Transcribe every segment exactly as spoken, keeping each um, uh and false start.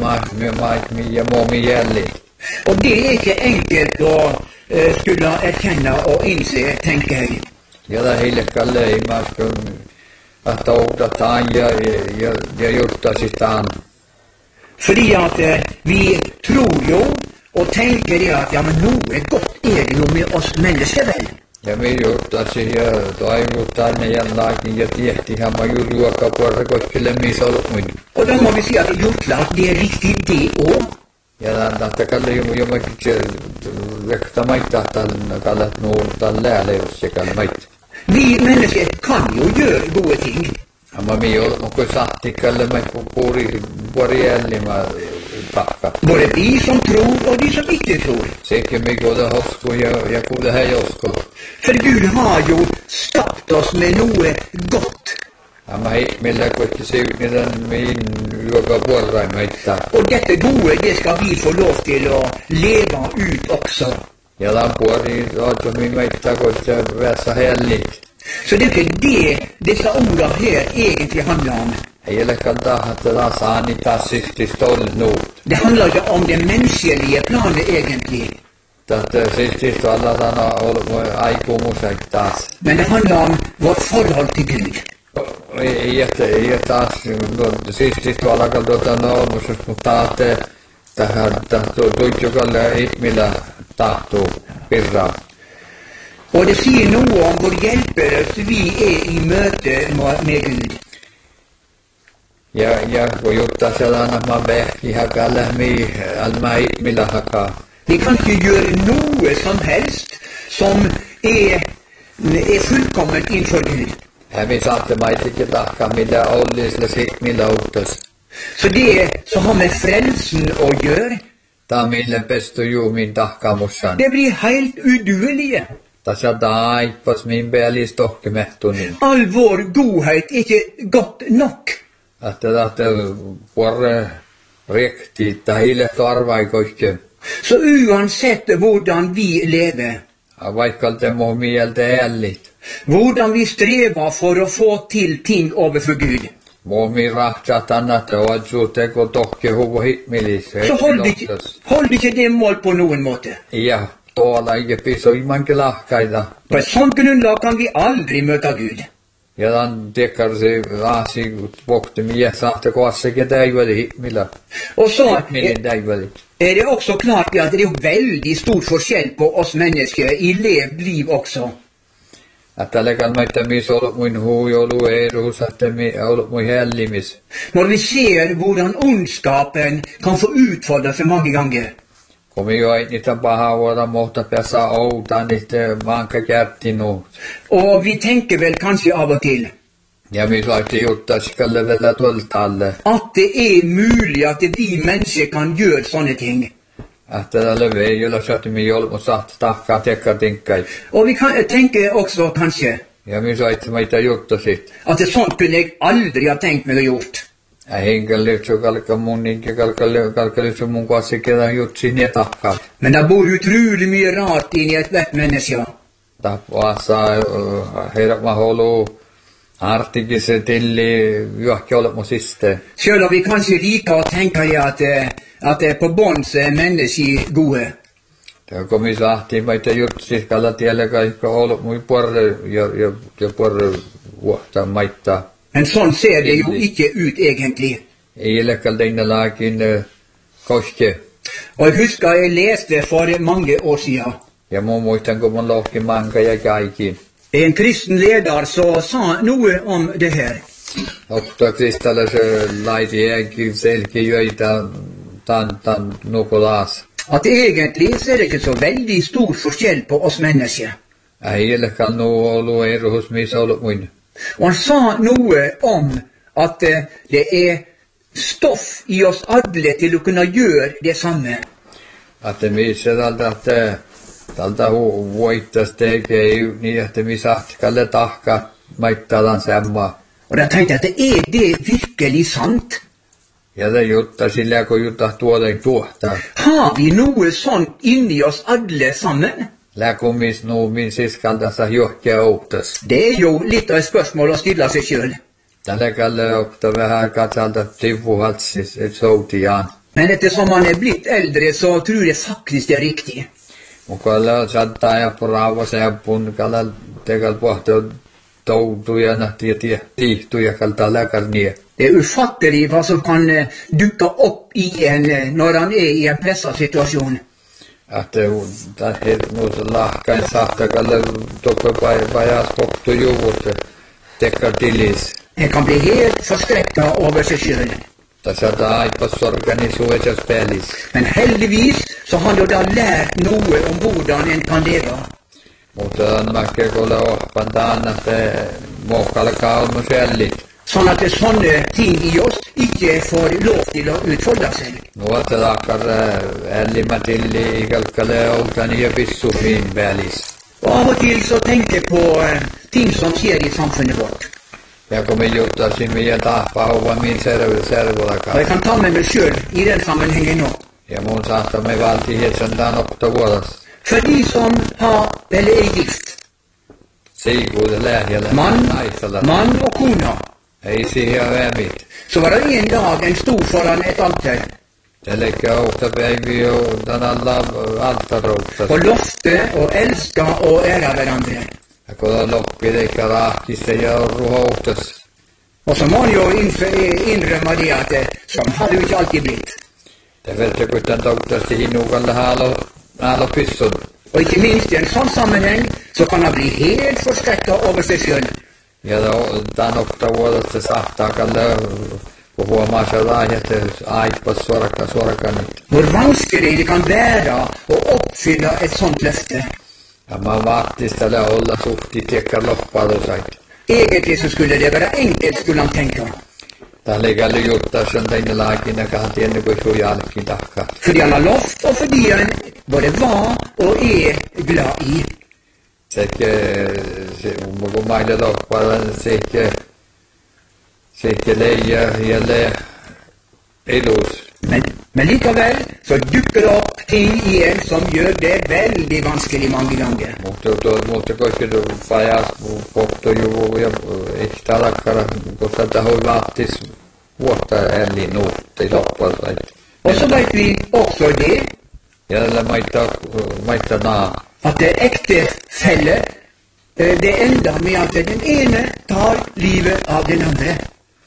ja muomijälli. Og det er ikke enkelt å uh, skulle erkjenne og innse, tenker jeg. Ja, det er hele kalle i marken, at oudataan ja, ja, ja juttasitaan. Fordi at uh, vi tror jo, og tenker det at ja, men noe godt er det jo med oss mennesker vel. Ja, me juttasi ja toivutaan ja jällaakin ja tiehtihän mä juruakapuolta koskelle misolmuin. Og da må vi si at det er gjort klart, det er riktig det også. Ja tätä kalle jo mä kitse vekta maitahtan kallat nuurtaan lääleus ja kalmait. Vi mennesker kan jo gjøre gode ting. Ja mä mi onko sahti kalle mä puuri puori ällimä takka. Både de som tror og de som ikke tror. Sekin me goda hosko ja ja kuda hejosko. For Gud har jo skapt oss med noe godt. Ja mä hei millä koitti se yhden min joka puolrain maittaa. Og dette gode, det skal vi få lov til å leve ut også. Ja lampuori oot min maittaa koitti vässä hellit. Så det er ikke det disse ordene her egentlig handler om. Ei ole kantaa, että taas saani taas siksi stolnut. Det handler ikke om det menneskelige planet egentlig. Tätä siksi alla tänä ollut aikomusak taas. Men det handler om vårt forhold til Gud. Ei että ei taas siksi tuolla kalta noomusus, mutta että tähän tahtuu tuitjukalle ihmillä tahtuu pirraa. Og det sier noe om hvor hjelpeløse vi er i møte med Gud. Ja, ja kun juttaa sellainen, mä vehki hakaa lähmi alma ihmillä hakaa. Vi kan ikke gjøre noe som helst som er, er fullkomment innenfor Gud. Hävi saatte maitikin tahkaa, mitä ollisille ihmillä uuttas. Så det som har med frelsen å gjøre, Tämä mille pestu juumin tahkaamussan. det blir helt uduelige. Tässä taippas min päälis tohkemehtunin. All vår godhet er ikke godt nok. Että tahte vuore rekti, tai ille tarvaikoikke. Så uansett hvordan vi lever, Vaikka te muu mieltä ällit. hvordan vi strever for å få til ting overfor Gud, Muu mi rahtsat annatte oadsu teko tohke huvu hitmilis. så holder ikke, hold ikke det mål på noen måte. Ja, tuolla ei piso imankin lahkaita. På et sånt grunnlag kan vi aldri møte Gud. Ja tämän tekarsi aasi vokti mie sahte koassakin täiväli hitmillä. Og så Hitmilin täiväli. er det også klart at det er jo veldig stor forskjell på oss mennesker i levd liv også. Että lekan maita mis ollut muin huujolu eruus, että mi ollut muin hellimis. Når vi ser hvordan ondskapen kan få utfordre seg mange ganger, Kun mi jo ei niitä pahaa vuoda mohta päässä outa, niitä maanka kärttinuut. og vi tenker vel kanskje av og til Ja mi laitti juttaa sikalle vielä tuoltalle. at det er mulig at vi mennesker kan gjøre sånne ting. Että tälle veijolla saatti mi ollut saat tahkaa tekkatinkai. Og vi kan tenke også kanskje Ja mi saitte meitä juttu sit. at det sånt kunne jeg aldri ha tenkt meg å gjort. Ja henkilöksy kalka mun niinkä kalkalöksy mun kanssa kedan jutsi ne tahkaa. Men det bor utrolig mye rart inn i et hvert menneske. Tappuassa heidät mä holu artikin se tilli juokki olemus siste. Selv om vi kanskje liker å tenke at, eh, at det er på bånd så er mennesker gode. Ja kun mi sahtiin meitä jutsi kalla tielle kaikka ollut mui porre ja, ja, ja porre vuotta maittaa. Men sånn ser det jo ikke ut egentlig. Ei lekal teina laakin koske. Og jeg husker jeg leste for mange år siden. Ja mun muistan kun mun lohki manka ja kaikki. En kristen leder så sa noe om det her. Otto Kristalle se laiti äkki selki jöitä tan tan nukulaas. At egentlig så er det ikke så veldig stor forskjell på oss mennesker. Ei lekal nu olu eruhus missä ollut muin. Og han sa noe om at eh, det er stoff i oss alle til å kunne gjøre det samme. Että missä tältä että tältä voittas tekee niin että mi saat kalle tahka maittalan semma. Og da tenkte jeg at er det virkelig sant? Ja det jutta sillä kun jutta tuoden tuohta. Har vi noe sånt inni oss alle sammen? Läkumis nu min siskaltansa juokkia outas. Det er jo litt av et spørsmål å stille seg selv. Tällä kalle okta vähän katsalta tivuhatsis et soutiaan. Men ettersom man er blitt eldre, så tror jeg faktisk det er riktig. Mukalla saattaa ja porava se pun kala tegal pohto toutuja nahti ja tiihtuja kalta läkarnie. Det er ufattelig hva som kan eh, dukke opp i en eh, når han er i en presset situasjon. Att det är nog så lahkain sahta kala tokko pajas pohto juvut tekka tilis. Han kan bli helt forskrekket over seg selv. Tässä aipas organisuetas pelis. Men heldigvis så har han jo da lært noe om hvordan en kan leve. Mutta on mäkkä kuule ohpantaan, että muokkalakaan on sellit. Sånn at sånne ting i oss ikke får lov til å utfolde seg. Nuotta takkar ällimätilli ikalkale outani ja pissufiin välis. Og av og til så tenker jeg på eh, ting som skjer i samfunnet vårt. Ja kun me juttasin meidän tahpauva min serv Og servolakaan. jeg kan ta med meg selv i den sammenhengen nå. Ja mun saattaa me valti hetsantään opta vuodas. For de som har, eller er gift, Siikuude lähjällä mann, naisella. mann og kona, Ei siihen vämit. så var det en dag en sto foran et alter Tällekkä outa päivi jo tän alla altarouktas. og lovte og elska og æra hverandre. Ja kun loppi teikka rahkissa ja ruhoutas. Og så må han jo innf- innrømme det at eh, sånn har det jo ikke alltid blitt. Det verður kuitenkin toivottavasti hinukalle haalo, haalo pissun. Og ikke minst i en sånn sammenheng så kan han bli helt forskrekket over seg selv. Ja tämän okta vuodesta sahtaa kalle puhua maassa laajette aipas suorakka suorakanit. Hvor vanskelig det kan være å oppfylle et sånt løfte. Ja mä vaatistele olla suhti tiekka loppailusait. Egentlig så skulle det være enkelt, skulle han tenke. Tää liikalli juttaa sen teine laakina kahan tiennyt kuin suu jalkin takka. Fordi han har lovt, og fordi han både var og er glad i. Sekä se kun maille loppailu sekä sekä leija ja le elus. Men, men likevel så dukker det opp ting i en som gjør det veldig vanskelig mange ganger. Mutta tuo mutta koski tuo pajas pohto juvu ja ehkä lakkara koska taho vaattis vuotta eli nuutti loppasait. Og så vet vi også det, Ja tällä maittaa maittaa naa. at det ektefelle, eh, det ender med at den ene tar livet av den andre.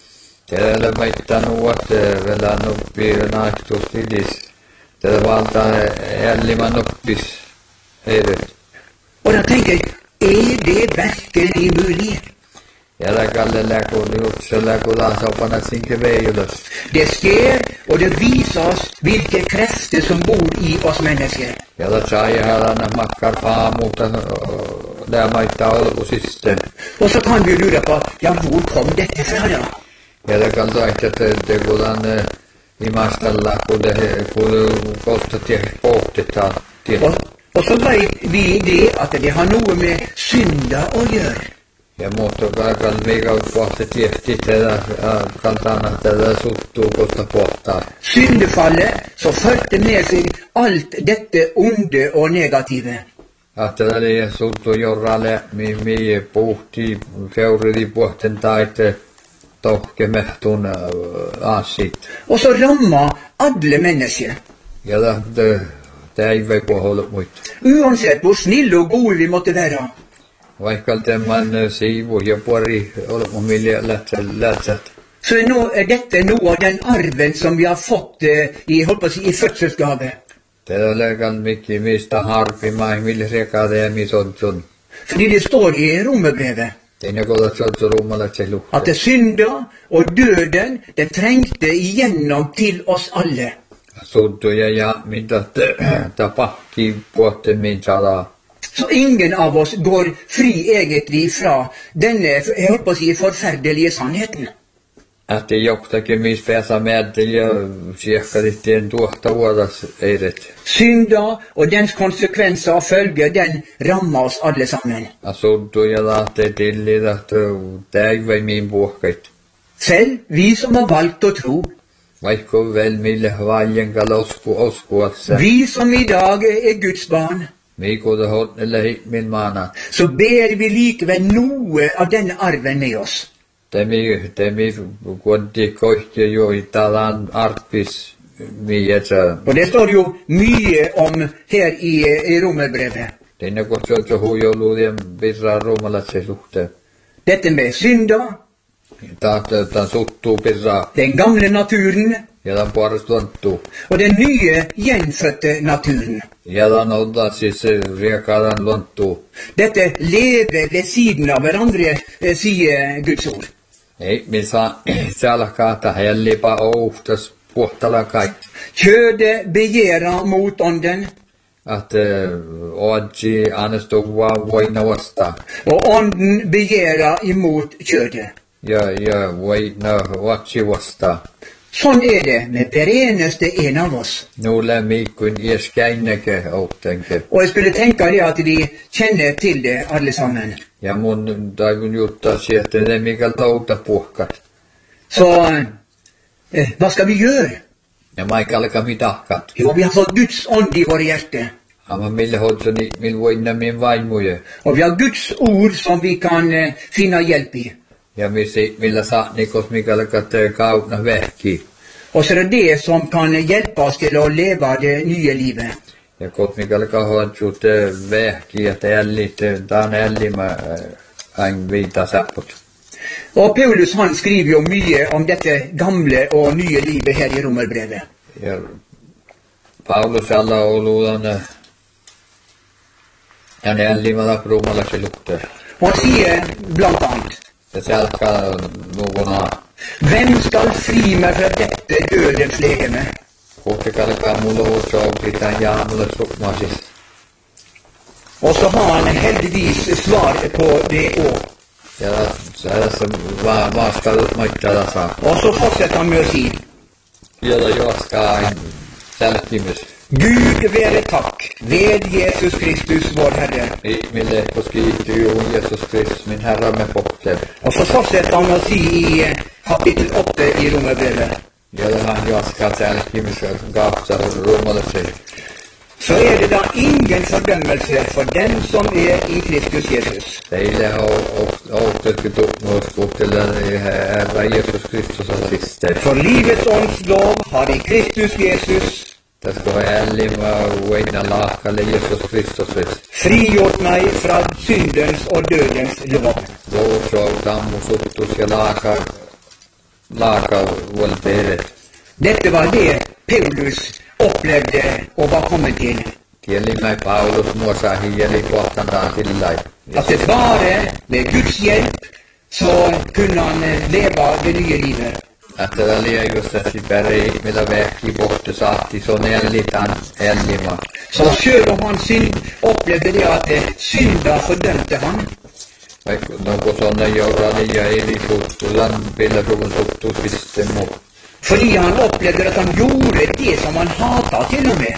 Tällä maittaa nuot vielä nuppi naihtus tilis. Tällä valtaa elliman nuppis heidet. Og da tenker jeg, er det virkelig mulig? Ja tällä kalle läku jutsa läku laasopana sinke veijulas. Det skjer, og det viser oss hvilke krefter som bor i oss mennesker. Ja tällä sai halana makkar faamuuta lää maittaa olkusisten. Og så kan vi lure på, ja, hvor kom dette fra da? Ja det kan olla, että te kuulan imastalla, kun te kostat ja pohtitaan. Og, og så vet vi det at det har noe med synder å gjøre. Ja mutta kan mikä pohti tiehti tätä kantana tätä suttuu kosta pohtaa. Syndefallet så førte med seg alt dette onde og negative. Että tällä suttuu jorralle, mi mi puhti seuridi pohten taite tohke mehtun aasit. Og så ramma alle mennesker. Ja det det ei voi puhulla muita. Uansett hvor snille og gode vi måtte være. Vaikka tämän siivu ja pori olmille lätsät. Så nå er dette noe av den arven som vi har fått eh, i, holdt på å si, i fødselsgave. Tällä kan mikki mistä harpi mai mille sekade ja misonsun. Fordi det står i Romerbrevet Tenä kolla sotsu rummalla se luhta. at det synda og døden, den trengte igjennom til oss alle. Suttuja ja mitä tapahti puotten min salaa. Så ingen av oss går fri egentlig fra denne, jeg holdt på å si, forferdelige sannheten. Että joktakin mis pääsä määdel ja siekkarittiin tuohta vuodas eiret. Synda og dens konsekvenser og følger, den rammer oss alle sammen. Suttuja lahti tilli tahto täivä min puhkait. Selv vi som har valgt å tro, Vaikka vel mille valjen kalosku oskuassa. vi som i dag er Guds barn, Miikuuta hotnelle hikmin maana. så ber vi likevel noe av denne arven med oss. Temi, temi kuotti kohti jo i talan arpis mye så Og det står jo mye om her i, i romerbrevet. Denne kutsuta huijoluudien pirra ruumalaisen suhteen. Dette med synda, Tämän suttuu pirra den gamle naturen ja tämän puolesta lonttuu. og den nye gjenfødte naturen. Ja tämän ottaa siis riekaadan lonttuu. Dette lever ved siden av hverandre, eh, sier Guds ord. Ei, me saa siellä kaata hellipa ouhtas puhtala kaikki. Kjødet begjærer mot ånden, Att oadji anestova voina vastaan. og ånden begjærer imot kjødet. Ja, ja, voina oadji vastaan. Sånn er det med hver eneste en av oss. Nulle miikun ieskäinäke outenke. Og jeg skulle tenke det at de kjenner til det alle sammen. Ja mun taivun juttaa sieltä ne mikä touta puhkat. Så eh, hva skal vi gjøre? Ja maikalka mitahkat. Jo, vi har fått Guds ånd i våre hjerte. Amma mille hodsani mil voina min vaimuje. Og vi har Guds ord som vi kan eh, finne hjelp i. Ja misi millä saa nikos mikalka te kautna vehki. Og så er det det som kan hjelpe oss til å leve det nye livet. Ja kot mikalka hodju te vehki että ällit taan ällima ain viita sapput. Og Paulus han skriver jo mye om dette gamle og nye livet her i romerbrevet. Ja Paulus alla oludan hän ällima da ruumalaisen lukte. Han sier blant annet: Ja se alkaa nuukona. Hvem skal fri meg fra dette dødens legeme? Kohtikalkaa mulla huutsouti tän jaamulle sukmasis. Og så har han heldigvis svar på det òg. Ja tässä va vastaus maittaa saa. Og så fortsetter han med å si: Vielä juoskaa ain sälkimis. Gud være takk ved Jesus Kristus vår Herre. Ihmille koskiityy Jesus Kristus min Herramme pohtel. Og så fortsetter han å si i eh, kapittel åtte i romerbrevet: Ja hän juoskaa sälkimis ja kaapsar ruumalaisen. Så er det da ingen fordømmelse for dem som er i Kristus Jesus. Teille on outettu tukmuuskuhtella Herra Jesus Kristus on siste. For livets ånds lov har i Kristus Jesus Tästä on ällima voina lahkalle Jesus Kristus. frigjort meg fra syndens og dødens lov. Lousou tammusuttus ja laaka, laaka vuolteeret. Dette var det Paulus opplevde og var kommet til. Kielimäi Paulus muosa hieli kohtantaan sillä At det bare med Guds hjelp så kunne han leve det nye livet. Että liäjussasi päri, millä vehki pohti saatti, se on ellitän ellima. Så selv om han synd, opplevde det at synda fordømte han, Vaikka onko sonne jourani ja elisuuttu, lämpillä suvun suttu sistemu. fordi han opplevde at han gjorde det som han hatet til og med.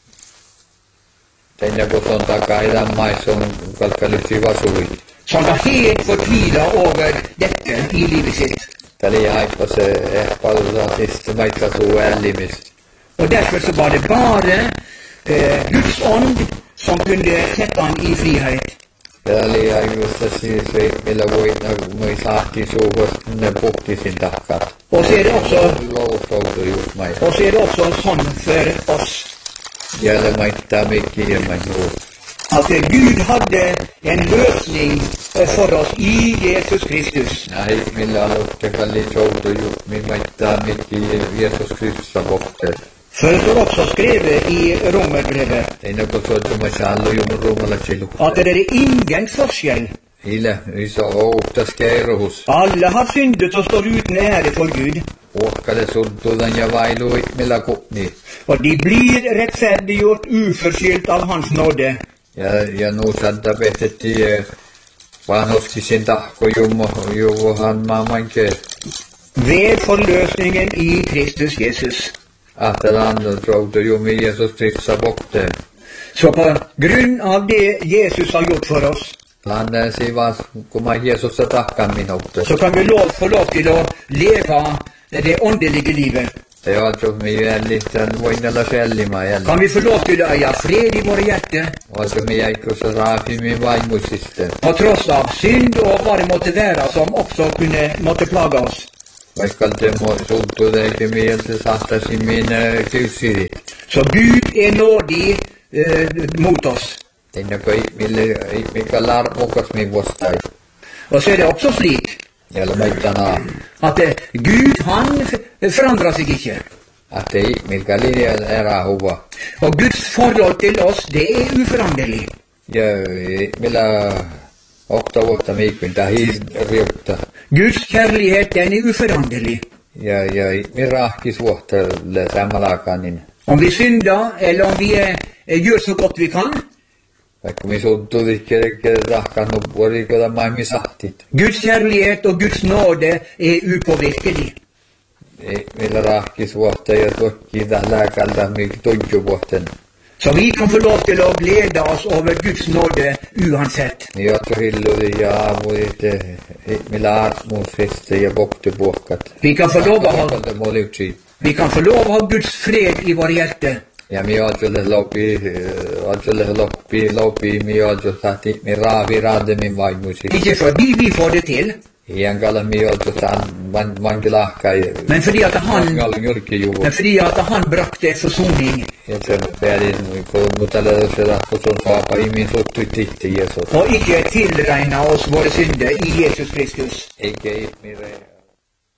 Tein kun son takaa idän maissa on kalkkalisi vasuri. Så han var helt fortvilet over dette i livet sitt. Täli haippa se ehpalluta siste maitsa suu ällimistä. Og derfor så var det bare eh, Guds ånd som kunne sette han i frihet. Täli haipustasi se, millä voina moi saatti suuhus, ne puhtisin takkaat. Og så er det også, Lousoutu just mai. og så er det også sånn for oss Jälle maittaa mikki ja mai juu. at Gud hadde en løsning for oss i Jesus Kristus. Näin, millä aloitte kalli soutu just, min maittaa mikki Jesus Kristus pohtel. For det står også skrevet i romerbrevet Tein kun soitu mai saallu jumun ruumalaisen lukte. at det er ingen forskjell. Ile, iso ouhtas keiruhus. Alle har syndet og står uten ære for Gud, Uhkale suntudan ja vailui millä kupni. og de blir rettferdiggjort uforskyldt av Hans nåde. Ja, ja nu sadda petettiin vanhuskisin tahko jummo, juvohan maamanke. Ved forløsningen i Kristus Jesus. Ahtelan soutu jumi Jesus Kristus pohtel. Så på grunn av det Jesus har gjort for oss, Lanne sivas, kun mä Jeesusta takkaan minuutte. så kan vi lov, få lov til å leve det åndelige livet. Te ootko mi jällitän voinella sellimaa jälleen. Kan vi få lov til å eie fred i våre hjerter, Ootko mi jäikkossa raafimin vaimuisiste. på tross av synd og hva det måtte være som også kunne måtte plage oss. vaikka det må suuttuu eikä mieltä saattaisi minä kysyä. Så Gud är nådig eh, mot oss. Tänne kai mille mikä larmokas mi vastai. Och så är det också slik Ja laittana att eh, Gud han f- förändrar sig inte. att ei mikä linja era huva. Och Guds förhåll till oss, det är oföränderligt. Ja millä åtta vuotta miikkin tähi riutta. Guds kärlighet, den är oföränderlig. Ja ja mi rahkis vuottalle samalakaan niin Om vi syndar eller om vi eh, gör så gott vi kan, vaikka mi suuttuu ikke rahkan puoli kyllä maailmi sahtit. Guds kärlighet och Guds nåde är upåverklig. Ei millä rahkis vuotta ja tokki tällä kalta mi tonju vuotten. Så vi kan få lov till att glädja oss över Guds nåde uansett. Niin jotka hilluli ja aamuitte millä aatmuusfeste ja boktebuokkat. Vi kan få lov att ha, Kalta moliutsi. vi kan få lov att ha Guds fred i vårt hjärta. Ja mi ootjole lopi, ootjole lopi, lopi, mi ootjole tahti, mi raavi raademin vaimusi. Inte för att vi får det till, Iän kalla mi ootjole taan man manki lahkai. men för att han, Gallen jyrki juvu. men för att han brakte försoning. Ja sen päädin, kun mutalla se kun sun saapa imin suttui titti Jeesus. Och icke tillregna oss våra synder i Jesus Kristus. Eikä ihmire